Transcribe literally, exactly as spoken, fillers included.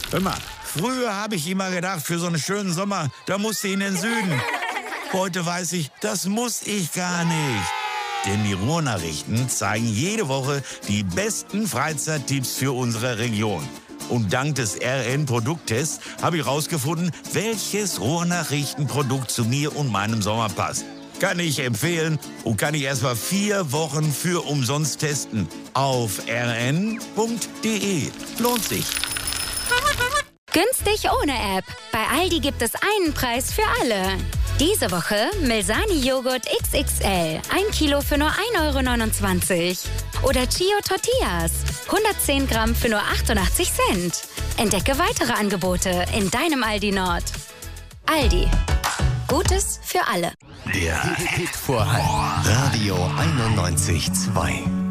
Hör mal, früher habe ich immer gedacht, für so einen schönen Sommer, da musst du in den Süden. Heute weiß ich, das muss ich gar nicht. Denn die Ruhrnachrichten zeigen jede Woche die besten Freizeittipps für unsere Region. Und dank des R N-Produkttests habe ich rausgefunden, welches Ruhrnachrichtenprodukt zu mir und meinem Sommer passt. Kann ich empfehlen und kann ich erst mal vier Wochen für umsonst testen. Auf r n punkt d e. Lohnt sich. Günstig ohne App. Bei Aldi gibt es einen Preis für alle. Diese Woche Milsani-Joghurt X X L. Ein Kilo für nur ein Euro neunundzwanzig. Oder Chio Tortillas. hundertzehn Gramm für nur achtundachtzig Cent. Entdecke weitere Angebote in deinem Aldi Nord. Aldi. Gutes für alle. Der Hit vor Radio einundneunzig Komma zwei.